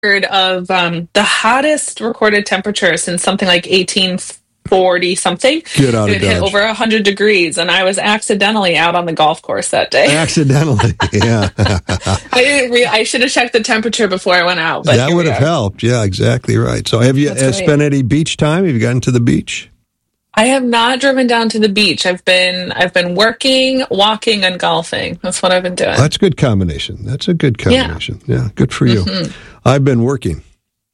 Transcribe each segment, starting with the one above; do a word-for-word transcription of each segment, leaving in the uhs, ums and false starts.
of um, the hottest recorded temperature since something like eighteen forty something. Get out of It hit Dodge. over one hundred degrees, and I was accidentally out on the golf course that day. Accidentally, yeah. I didn't re- I should have checked the temperature before I went out. But that here would we have are. helped. Yeah, exactly right. So have you That's uh, right. spent any beach time? Have you gotten to the beach? I have not driven down to the beach. I've been I've been working, walking, and golfing. That's what I've been doing. That's a good combination. That's a good combination. Yeah, yeah, good for you. Mm-hmm. I've been working.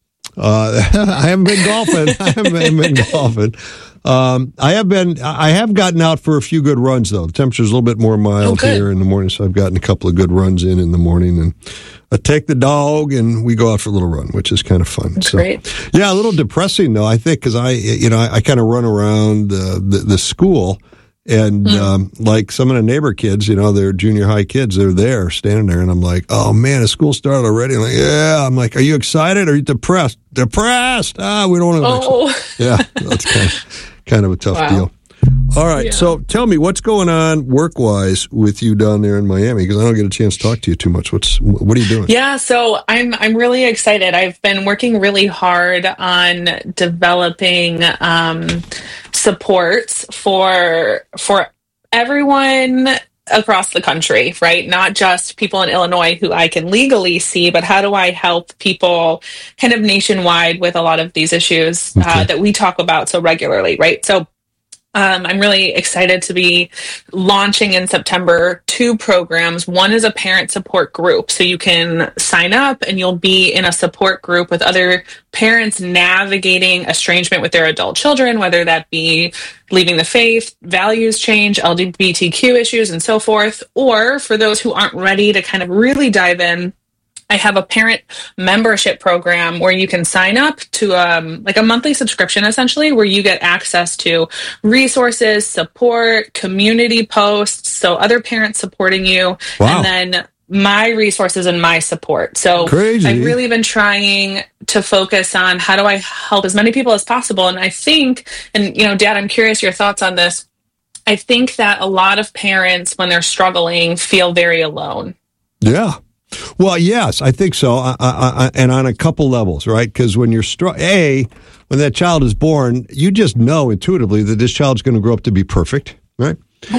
Uh, I haven't been golfing. I haven't been golfing. Um, I have been. I have gotten out for a few good runs, though. The temperature's a little bit more mild oh, here in the morning, so I've gotten a couple of good runs in in the morning. And I take the dog, and we go out for a little run, which is kind of fun. That's so, great. Yeah, a little depressing though. I think because I, you know, I, I kind of run around uh, the the school. And mm. um, like some of the neighbor kids, you know, they're junior high kids, they're there, standing there. And I'm like, oh, man, is school started already? I'm like, yeah. I'm like, are you excited or are you depressed? Depressed. Ah, we don't want to. Oh. Yeah, that's kind of, kind of a tough wow. deal. All right. Yeah. So tell me, what's going on work-wise with you down there in Miami? Because I don't get a chance to talk to you too much. What's What are you doing? Yeah, so I'm I'm really excited. I've been working really hard on developing um, supports for for everyone across the country, right? Not just people in Illinois who I can legally see, but how do I help people kind of nationwide with a lot of these issues uh, okay. that we talk about so regularly, right? So Um, I'm really excited to be launching in September two programs. One is a parent support group. So you can sign up and you'll be in a support group with other parents navigating estrangement with their adult children, whether that be leaving the faith, values change, L G B T Q issues, and so forth. Or for those who aren't ready to kind of really dive in, I have a parent membership program where you can sign up to um, like a monthly subscription, essentially, where you get access to resources, support, community posts, so other parents supporting you, wow. and then my resources and my support. So Crazy. I've really been trying to focus on how do I help as many people as possible. And I think, and you know, Dad, I'm curious your thoughts on this. I think that a lot of parents, when they're struggling, feel very alone. Yeah. Well, yes, I think so, I, I, I, and on a couple levels, right? Because when you're str- a when that child is born, you just know intuitively that this child's going to grow up to be perfect, right?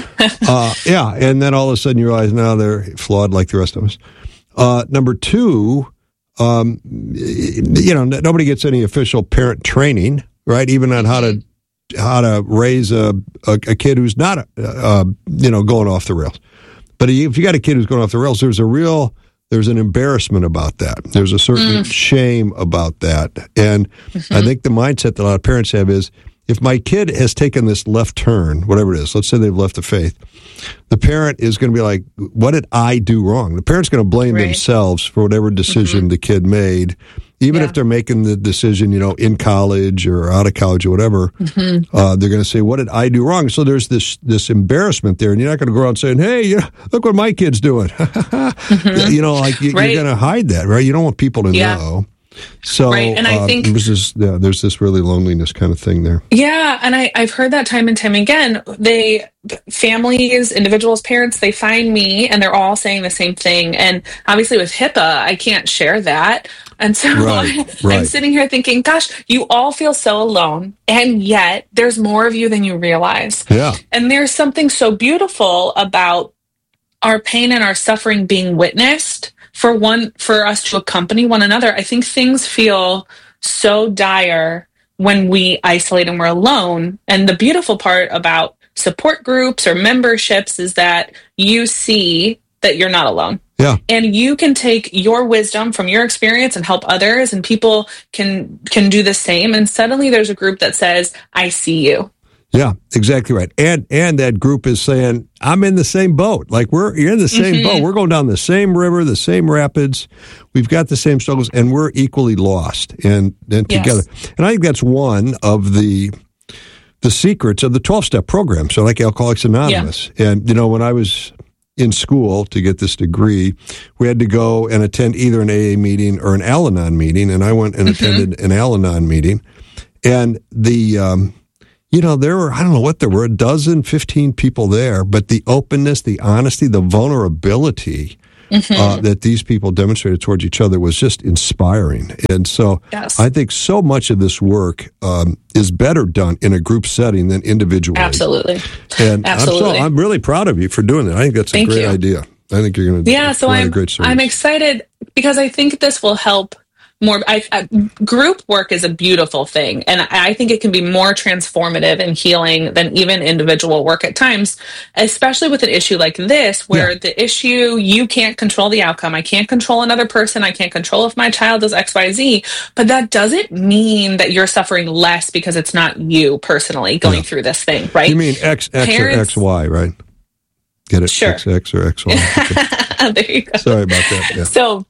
uh, yeah, and then all of a sudden you realize now they're flawed like the rest of us. Uh, number two, um, you know, nobody gets any official parent training, right? Even on how to how to raise a a, a kid who's not, uh, you know, going off the rails. But if you got a kid who's going off the rails, there's a real There's an embarrassment about that. There's a certain mm. shame about that. And mm-hmm. I think the mindset that a lot of parents have is, if my kid has taken this left turn, whatever it is, let's say they've left the faith, the parent is going to be like, what did I do wrong? The parent's going to blame right. themselves for whatever decision mm-hmm. the kid made, even yeah. if they're making the decision, you know, in college or out of college or whatever. Mm-hmm. Uh, they're going to say, what did I do wrong? So there's this this embarrassment there, and you're not going to go around saying, hey, you know, look what my kid's doing. mm-hmm. You know, like you, right. you're going to hide that, right? You don't want people to yeah. know. So right. and I uh, think there's this, yeah, there's this really loneliness kind of thing there. Yeah, and I, I've heard that time and time again. They, families, individuals, parents, they find me and they're all saying the same thing. And obviously with HIPAA, I can't share that. And so right, right. I'm sitting here thinking, gosh, you all feel so alone. And yet there's more of you than you realize. Yeah. And there's something so beautiful about our pain and our suffering being witnessed. For one, for us to accompany one another. I think things feel so dire when we isolate and we're alone. And the beautiful part about support groups or memberships is that you see that you're not alone. Yeah. And you can take your wisdom from your experience and help others, and people can can do the same. And suddenly there's a group that says, I see you. Yeah, exactly right. And and that group is saying, I'm in the same boat. Like, we're you're in the same mm-hmm. boat. We're going down the same river, the same rapids. We've got the same struggles, and we're equally lost and, and yes. together. And I think that's one of the the secrets of the twelve-step program. So like Alcoholics Anonymous. Yeah. And, you know, when I was in school to get this degree, we had to go and attend either an A A meeting or an Al-Anon meeting. And I went and mm-hmm. attended an Al-Anon meeting. And the... Um, You know, there were, I don't know what there were, a dozen, fifteen people there, but the openness, the honesty, the vulnerability mm-hmm. uh, that these people demonstrated towards each other was just inspiring. And so yes. I think so much of this work um, is better done in a group setting than individually. Absolutely. And Absolutely. I'm, so, I'm really proud of you for doing that. I think that's a Thank great you. idea. I think you're going to yeah, so I'm, a great service. I'm excited because I think this will help more. I, I, group work is a beautiful thing, and I think it can be more transformative and healing than even individual work at times, especially with an issue like this, where yeah. the issue, you can't control the outcome. I can't control another person. I can't control if my child does X, Y, Z, but that doesn't mean that you're suffering less because it's not you personally going yeah. through this thing, right? You mean X, X Parents, or X Y, right? Get it? Sure. X X or X Y. Okay. There you go. Sorry about that. Yeah. So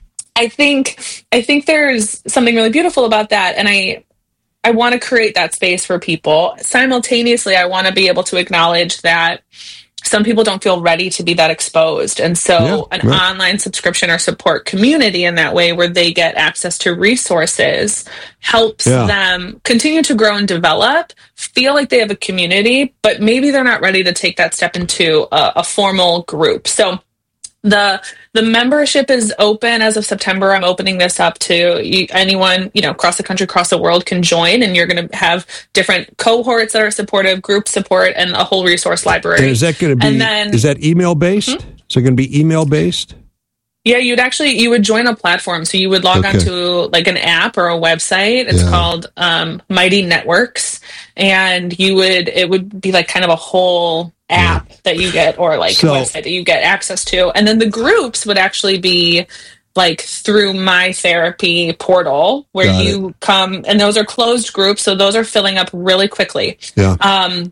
I think I think there's something really beautiful about that, and I I want to create that space for people. Simultaneously, I want to be able to acknowledge that some people don't feel ready to be that exposed, and so yeah, an right. online subscription or support community in that way, where they get access to resources, helps yeah. them continue to grow and develop, feel like they have a community, but maybe they're not ready to take that step into a, a formal group. So The the membership is open as of September. I'm opening this up to you, anyone, you know, across the country, across the world can join, and you're going to have different cohorts that are supportive, group support, and a whole resource library. And is that going to be? And then, is that email based? Mm-hmm. Is it going to be email based? Yeah, you'd actually you would join a platform. So you would log okay. onto like an app or a website. It's yeah. called um, Mighty Networks, and you would it would be like kind of a whole app yeah. that you get, or like so, a website that you get access to, and then the groups would actually be like through My Therapy portal, where you it. come, and those are closed groups, so those are filling up really quickly. Yeah. Um.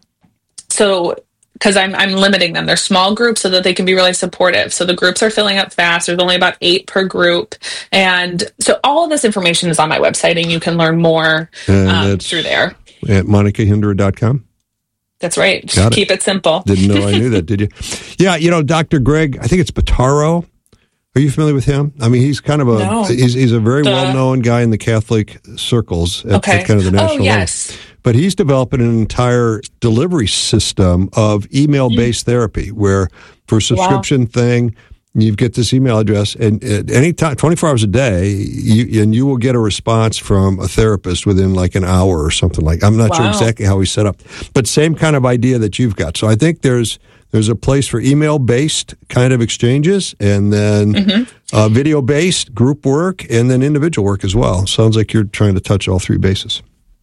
So. Because I'm I'm limiting them. They're small groups so that they can be really supportive. So the groups are filling up fast. There's only about eight per group. And so all of this information is on my website, and you can learn more um, through there. At monica hindra dot com? That's right. Got Keep it. it simple. Didn't know I knew that, did you? Yeah, you know, Doctor Greg, I think it's Bottaro. Are you familiar with him? I mean, he's kind of a no. he's, he's a very the, well-known guy in the Catholic circles at, okay. at kind of the national oh, yes. level. But he's developing an entire delivery system of email-based mm. therapy, where for a subscription wow. thing, you get this email address, and at any time, twenty-four hours a day, you, and you will get a response from a therapist within like an hour or something like. I'm not wow. sure exactly how he's set up, but same kind of idea that you've got. So I think there's there's a place for email-based kind of exchanges, and then mm-hmm. uh, video-based group work, and then individual work as well. Sounds like you're trying to touch all three bases.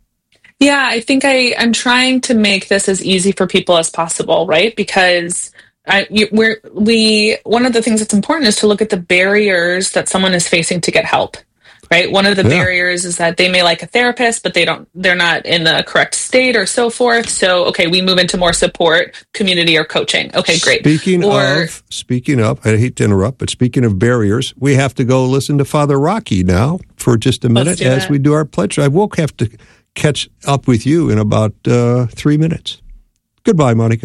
Yeah, I think I, I'm trying to make this as easy for people as possible, right? Because I, you, we're, we one of the things that's important is to look at the barriers that someone is facing to get help, right? One of the yeah. barriers is that they may like a therapist, but they don't, they're not in the correct state or so forth. So, okay, we move into more support, community, or coaching. Okay, great. Speaking or, of, speaking of, I hate to interrupt, but speaking of barriers, we have to go listen to Father Rocky now for just a minute as we do our pledge. I will have to catch up with you in about uh, three minutes. Goodbye, Monica.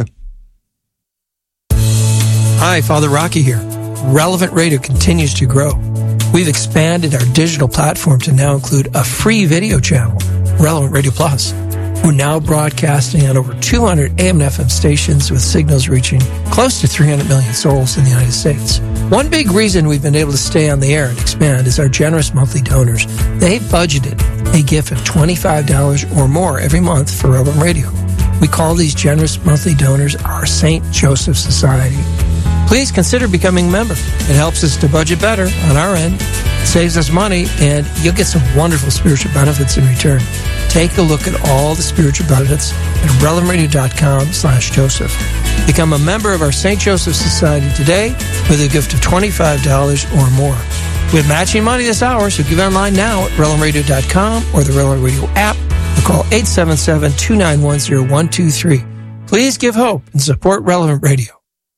Hi, Father Rocky here. Relevant Radio continues to grow. We've expanded our digital platform to now include a free video channel, Relevant Radio Plus. We're now broadcasting on over two hundred A M and F M stations with signals reaching close to three hundred million souls in the United States. One big reason we've been able to stay on the air and expand is our generous monthly donors. They've budgeted a gift of twenty-five dollars or more every month for Relevant Radio. We call these generous monthly donors our Saint Joseph Society. Please consider becoming a member. It helps us to budget better on our end, saves us money, and you'll get some wonderful spiritual benefits in return. Take a look at all the spiritual benefits at relevant radio dot com slash Joseph. Become a member of our Saint Joseph Society today with a gift of twenty-five dollars or more. We have matching money this hour, so give online now at relevant radio dot com or the Relevant Radio app, or call eight seven seven, two nine one, zero one two three. Please give hope and support Relevant Radio.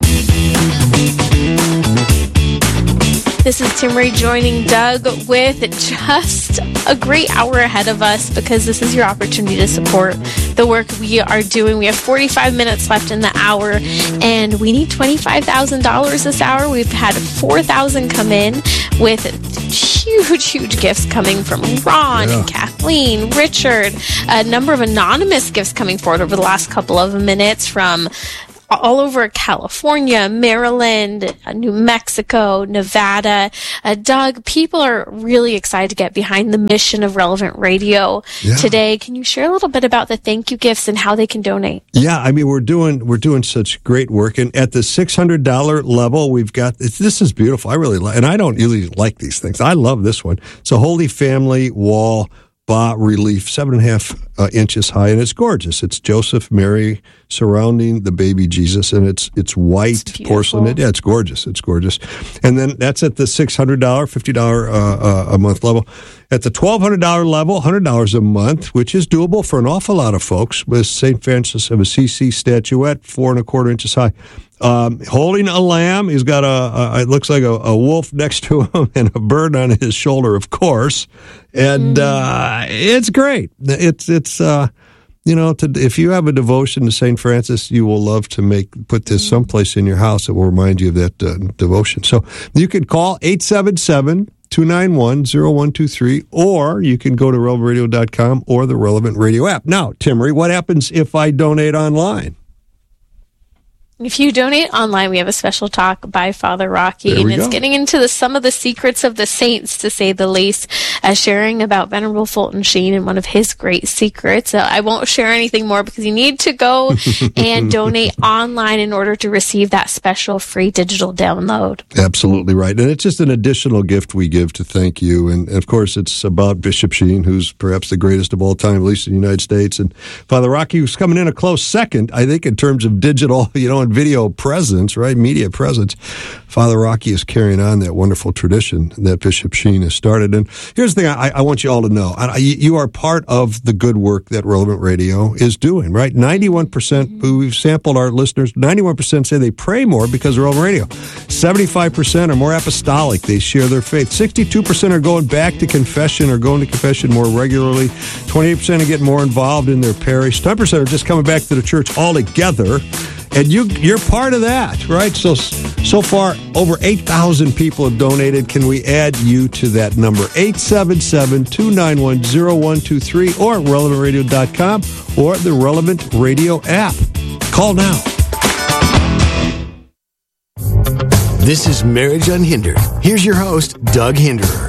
This is Tim Ray joining Doug with just a great hour ahead of us, because this is your opportunity to support the work we are doing. We have forty-five minutes left in the hour, and we need twenty-five thousand dollars this hour. We've had four thousand come in with huge, huge gifts coming from Ron yeah. and Kathleen, Richard, a number of anonymous gifts coming forward over the last couple of minutes from all over California, Maryland, uh, New Mexico, Nevada. Uh, Doug, people are really excited to get behind the mission of Relevant Radio yeah. today. Can you share a little bit about the thank you gifts and how they can donate? Yeah, I mean, we're doing we're doing such great work. And at the six hundred dollars level, we've got, it's, this is beautiful. I really like, and I don't really like these things. I love this one. It's a Holy Family wall bas relief, seven and a half uh, inches high, and it's gorgeous. It's Joseph, Mary surrounding the baby Jesus, and it's it's white it's porcelain. Yeah, it's gorgeous. It's gorgeous. And then that's at the six hundred dollars, fifty dollars uh, uh, a month level. At the twelve hundred dollars level, one hundred dollars a month, which is doable for an awful lot of folks, with Saint Francis of Assisi statuette, four and a quarter inches high. Um, holding a lamb. He's got a, a it looks like a, a wolf next to him and a bird on his shoulder, of course. And mm. uh, it's great. It's it's uh, you know, to, if you have a devotion to Saint Francis, you will love to make put this someplace in your house that will remind you of that uh, devotion. So you can call eight seven seven, two nine one, zero one two three, or you can go to relevant radio dot com or the Relevant Radio app. Now, Timmerie, what happens if I donate online? If you donate online, we have a special talk by Father Rocky, there and it's go. getting into the, some of the secrets of the saints, to say the least, uh, sharing about Venerable Fulton Sheen and one of his great secrets. Uh, I won't share anything more because you need to go and donate online in order to receive that special free digital download. Absolutely right. And it's just an additional gift we give to thank you. And, of course, it's about Bishop Sheen, who's perhaps the greatest of all time, at least in the United States. And Father Rocky, who's coming in a close second, I think, in terms of digital, you know, video presence, right? Media presence. Father Rocky is carrying on that wonderful tradition that Bishop Sheen has started. And here's the thing I, I want you all to know. I, you are part of the good work that Relevant Radio is doing, right? ninety-one percent, we've sampled our listeners, ninety-one percent say they pray more because of Relevant Radio. seventy-five percent are more apostolic. They share their faith. sixty-two percent are going back to confession or going to confession more regularly. twenty-eight percent are getting more involved in their parish. ten percent are just coming back to the church altogether. And you, you're part of that, right? So, so far, over eight thousand people have donated. Can we add you to that number? eight seven seven, two nine one, zero one two three or relevant radio dot com or the Relevant Radio app. Call now. This is Marriage Unhindered. Here's your host, Doug Hinderer.